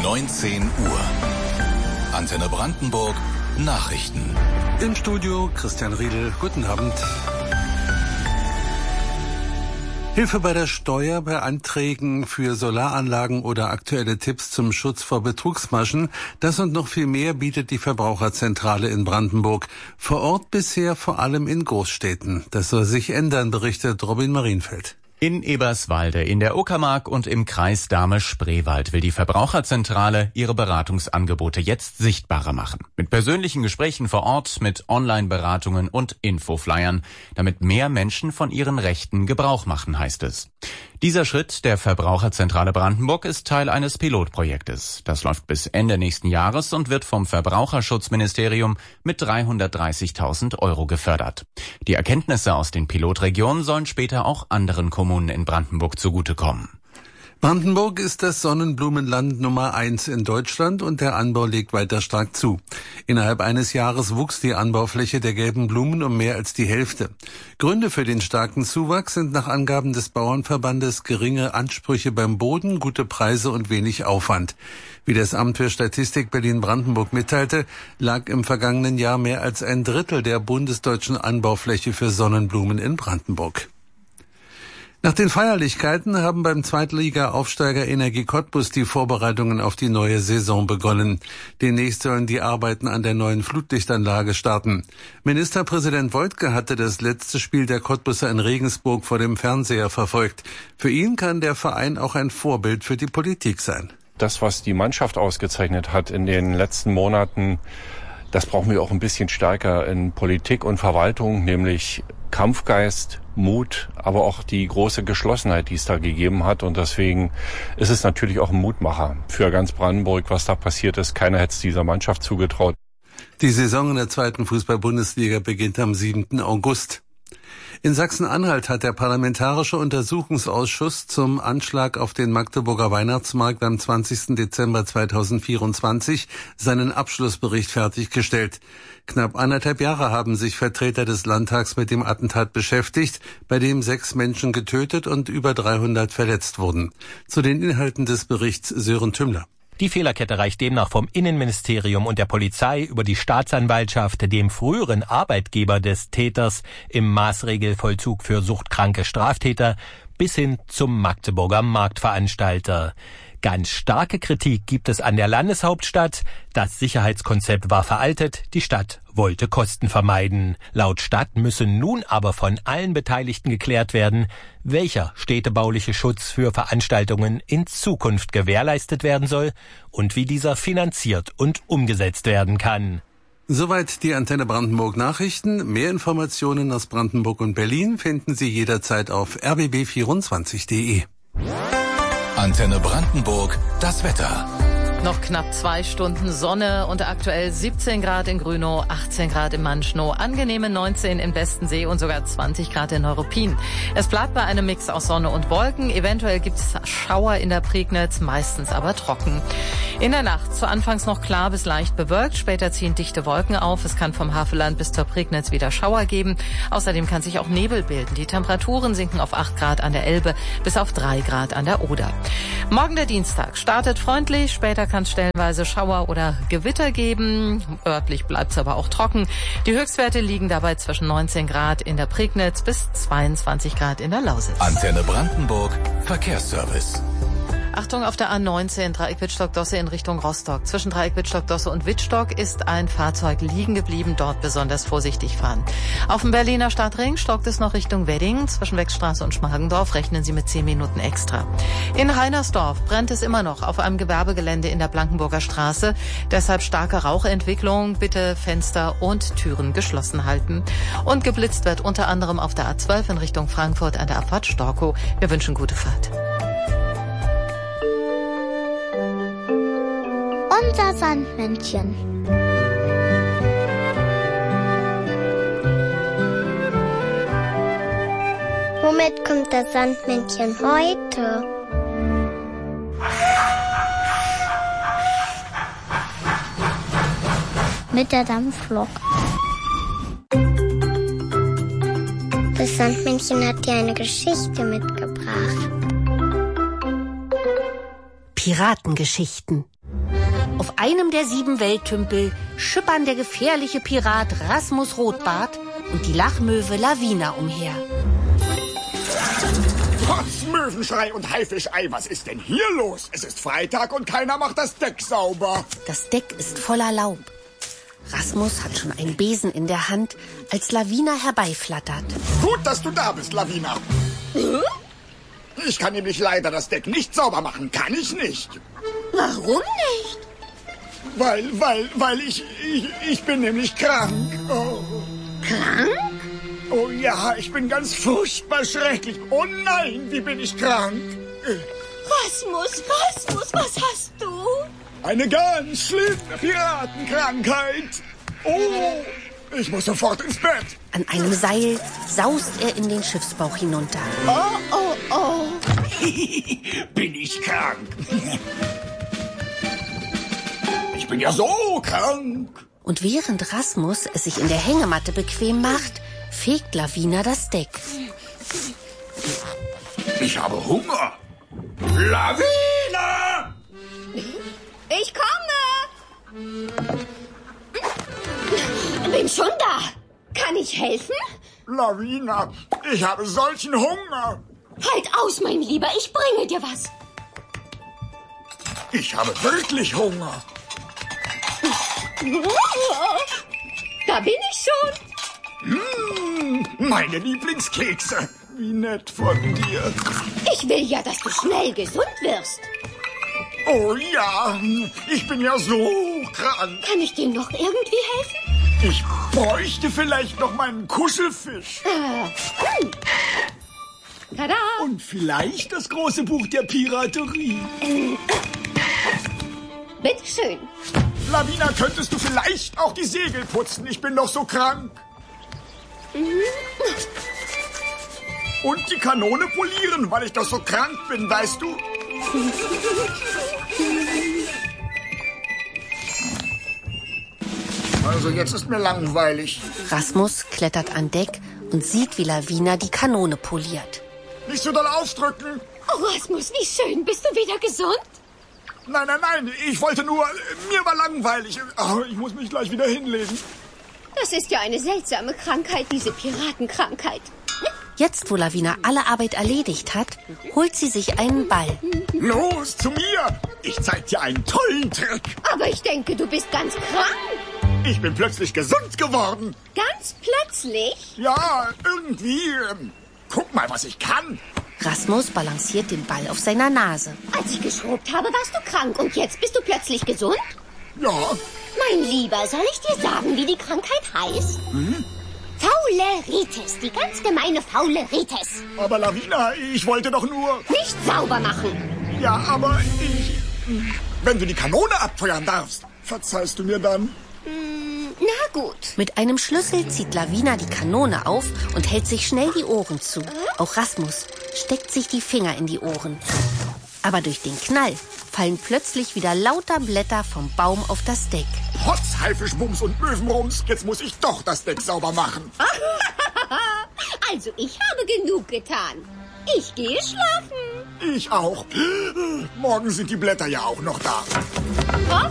19 Uhr. Antenne Brandenburg Nachrichten. Im Studio Christian Riedel. Guten Abend. Hilfe bei der Steuer, bei Anträgen für Solaranlagen oder aktuelle Tipps zum Schutz vor Betrugsmaschen. Das und noch viel mehr bietet die Verbraucherzentrale in Brandenburg. Vor Ort bisher vor allem in Großstädten. Das soll sich ändern, berichtet Robin Marienfeld. In Eberswalde, in der Uckermark und im Kreis Dahme-Spreewald will die Verbraucherzentrale ihre Beratungsangebote jetzt sichtbarer machen. Mit persönlichen Gesprächen vor Ort, mit Online-Beratungen und Infoflyern, damit mehr Menschen von ihren Rechten Gebrauch machen, heißt es. Dieser Schritt der Verbraucherzentrale Brandenburg ist Teil eines Pilotprojektes. Das läuft bis Ende nächsten Jahres und wird vom Verbraucherschutzministerium mit 330.000 € gefördert. Die Erkenntnisse aus den Pilotregionen sollen später auch anderen Kommunen in Brandenburg zugutekommen. Brandenburg ist das Sonnenblumenland Nummer 1 in Deutschland und der Anbau legt weiter stark zu. Innerhalb eines Jahres wuchs die Anbaufläche der gelben Blumen um mehr als die Hälfte. Gründe für den starken Zuwachs sind nach Angaben des Bauernverbandes geringe Ansprüche beim Boden, gute Preise und wenig Aufwand. Wie das Amt für Statistik Berlin-Brandenburg mitteilte, lag im vergangenen Jahr mehr als ein Drittel der bundesdeutschen Anbaufläche für Sonnenblumen in Brandenburg. Nach den Feierlichkeiten haben beim Zweitliga-Aufsteiger Energie Cottbus die Vorbereitungen auf die neue Saison begonnen. Demnächst sollen die Arbeiten an der neuen Flutlichtanlage starten. Ministerpräsident Woidke hatte das letzte Spiel der Cottbuser in Regensburg vor dem Fernseher verfolgt. Für ihn kann der Verein auch ein Vorbild für die Politik sein. Das, was die Mannschaft ausgezeichnet hat in den letzten Monaten, das brauchen wir auch ein bisschen stärker in Politik und Verwaltung, nämlich Kampfgeist, Mut, aber auch die große Geschlossenheit, die es da gegeben hat. Und deswegen ist es natürlich auch ein Mutmacher für ganz Brandenburg, was da passiert ist. Keiner hätte es dieser Mannschaft zugetraut. Die Saison in der 2. Fußball-Bundesliga beginnt am 7. August. In Sachsen-Anhalt hat der Parlamentarische Untersuchungsausschuss zum Anschlag auf den Magdeburger Weihnachtsmarkt am 20. Dezember 2024 seinen Abschlussbericht fertiggestellt. Knapp 1,5 Jahre haben sich Vertreter des Landtags mit dem Attentat beschäftigt, bei dem 6 Menschen getötet und über 300 verletzt wurden. Zu den Inhalten des Berichts Sören Tümmler. Die Fehlerkette reicht demnach vom Innenministerium und der Polizei über die Staatsanwaltschaft, dem früheren Arbeitgeber des Täters im Maßregelvollzug für suchtkranke Straftäter, bis hin zum Magdeburger Marktveranstalter. Ganz starke Kritik gibt es an der Landeshauptstadt. Das Sicherheitskonzept war veraltet, die Stadt wollte Kosten vermeiden. Laut Stadt müsse nun aber von allen Beteiligten geklärt werden, welcher städtebauliche Schutz für Veranstaltungen in Zukunft gewährleistet werden soll und wie dieser finanziert und umgesetzt werden kann. Soweit die Antenne Brandenburg Nachrichten. Mehr Informationen aus Brandenburg und Berlin finden Sie jederzeit auf rbb24.de. Antenne Brandenburg, das Wetter. Noch knapp 2 Stunden Sonne und aktuell 17 Grad in Grünow, 18 Grad in Manschnow, angenehme 19 in Bestensee und sogar 20 Grad in Neuruppin. Es bleibt bei einem Mix aus Sonne und Wolken. Eventuell gibt es Schauer in der Prignitz, meistens aber trocken. In der Nacht zu Anfangs noch klar bis leicht bewölkt, später ziehen dichte Wolken auf. Es kann vom Havelland bis zur Prignitz wieder Schauer geben. Außerdem kann sich auch Nebel bilden. Die Temperaturen sinken auf 8 Grad an der Elbe bis auf 3 Grad an der Oder. Morgen der Dienstag startet freundlich, später kann es stellenweise Schauer oder Gewitter geben. Örtlich bleibt es aber auch trocken. Die Höchstwerte liegen dabei zwischen 19 Grad in der Prignitz bis 22 Grad in der Lausitz. Antenne Brandenburg, Verkehrsservice. Achtung, auf der A19 Dreieck Wittstock-Dosse in Richtung Rostock. Zwischen Dreieck Wittstock-Dosse und Wittstock ist ein Fahrzeug liegen geblieben. Dort besonders vorsichtig fahren. Auf dem Berliner Stadtring stockt es noch Richtung Wedding. Zwischen Wechstraße und Schmargendorf rechnen Sie mit 10 Minuten extra. In Heinersdorf brennt es immer noch auf einem Gewerbegelände in der Blankenburger Straße. Deshalb starke Rauchentwicklung. Bitte Fenster und Türen geschlossen halten. Und geblitzt wird unter anderem auf der A12 in Richtung Frankfurt an der Abfahrt Storkow. Wir wünschen gute Fahrt. Unser Sandmännchen. Womit kommt das Sandmännchen heute? Mit der Dampflok. Das Sandmännchen hat dir eine Geschichte mitgebracht. Piratengeschichten. Auf einem der 7 Welttümpel schippern der gefährliche Pirat Rasmus Rotbart und die Lachmöwe Lavina umher. Trotz Möwenschrei und Haifischei, was ist denn hier los? Es ist Freitag und keiner macht das Deck sauber. Das Deck ist voller Laub. Rasmus hat schon einen Besen in der Hand, als Lavina herbeiflattert. Gut, dass du da bist, Lavina. Ich kann nämlich leider das Deck nicht sauber machen. Kann ich nicht. Warum nicht? Weil ich bin nämlich krank. Oh. Krank? Oh ja, ich bin ganz furchtbar schrecklich. Oh nein, wie bin ich krank? Rasmus, was hast du? Eine ganz schlimme Piratenkrankheit. Oh, ich muss sofort ins Bett. An einem Seil saust er in den Schiffsbauch hinunter. Oh. Bin ich krank? Ich bin ja so krank. Und während Rasmus es sich in der Hängematte bequem macht, fegt Lavina das Deck. Ich habe Hunger. Lavina! Ich komme! Bin schon da. Kann ich helfen? Lavina, ich habe solchen Hunger. Halt aus, mein Lieber, ich bringe dir was. Ich habe wirklich Hunger. Da bin ich schon. Meine Lieblingskekse. Wie nett von dir. Ich will ja, dass du schnell gesund wirst. Oh ja, ich bin ja so krank. Kann ich dir noch irgendwie helfen? Ich bräuchte vielleicht noch meinen Kuschelfisch. Tada! Und vielleicht das große Buch der Piraterie. Bitteschön. Lavina, könntest du vielleicht auch die Segel putzen? Ich bin doch so krank. Und die Kanone polieren, weil ich doch so krank bin, weißt du? Also jetzt ist mir langweilig. Rasmus klettert an Deck und sieht, wie Lavina die Kanone poliert. Nicht so doll aufdrücken. Oh, Rasmus, wie schön. Bist du wieder gesund? Nein, ich wollte nur... Mir war langweilig. Oh, ich muss mich gleich wieder hinlegen. Das ist ja eine seltsame Krankheit, diese Piratenkrankheit. Jetzt, wo Lavina alle Arbeit erledigt hat, holt sie sich einen Ball. Los, zu mir. Ich zeig dir einen tollen Trick. Aber ich denke, du bist ganz krank. Ich bin plötzlich gesund geworden. Ganz plötzlich? Ja, irgendwie. Guck mal, was ich kann. Rasmus balanciert den Ball auf seiner Nase. Als ich geschrubbt habe, warst du krank und jetzt bist du plötzlich gesund? Ja. Mein Lieber, soll ich dir sagen, wie die Krankheit heißt? Fauleritis, die ganz gemeine Fauleritis. Aber Lavina, ich wollte doch nur... Nicht sauber machen. Ja, aber wenn du die Kanone abfeuern darfst, verzeihst du mir dann? Na gut. Mit einem Schlüssel zieht Lavina die Kanone auf und hält sich schnell die Ohren zu. Auch Rasmus steckt sich die Finger in die Ohren. Aber durch den Knall fallen plötzlich wieder lauter Blätter vom Baum auf das Deck. Trotz Haifischbums und Möwenrums, jetzt muss ich doch das Deck sauber machen. Also, ich habe genug getan. Ich gehe schlafen. Ich auch. Morgen sind die Blätter ja auch noch da.